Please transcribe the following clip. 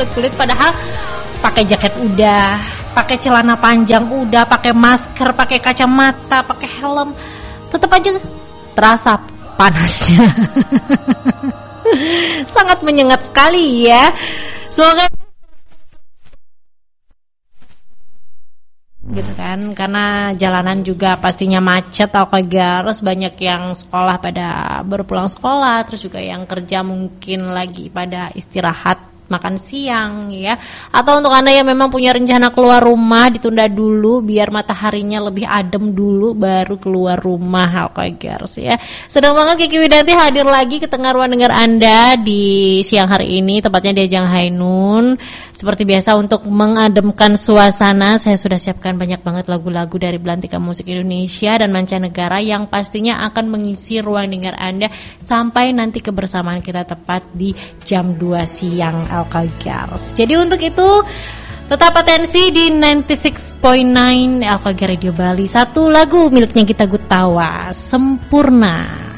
kulit-kulit, padahal pakai jaket udah, pakai celana panjang udah, pakai masker, pakai kacamata, pakai helm, tetap aja terasa panasnya. Sangat menyengat sekali ya. Semoga gitu kan, karena jalanan juga pastinya macet Alkagars, banyak yang sekolah pada baru pulang sekolah, terus juga yang kerja mungkin lagi pada istirahat makan siang ya. Atau untuk Anda yang memang punya rencana keluar rumah, ditunda dulu biar mataharinya lebih adem dulu baru keluar rumah Alkagars ya. Sedang banget Kiki Widanti hadir lagi ke tengah ruang dengar Anda di siang hari ini, tepatnya di Ajang Hainun. Seperti biasa untuk mengademkan suasana, saya sudah siapkan banyak banget lagu-lagu dari belantika musik Indonesia dan mancanegara yang pastinya akan mengisi ruang dengar Anda sampai nanti kebersamaan kita tepat di jam 2 siang Alkagars. Jadi untuk itu tetap atensi di 96.9 Alkagars Radio Bali. Satu lagu miliknya Gita Gutawa, Sempurna.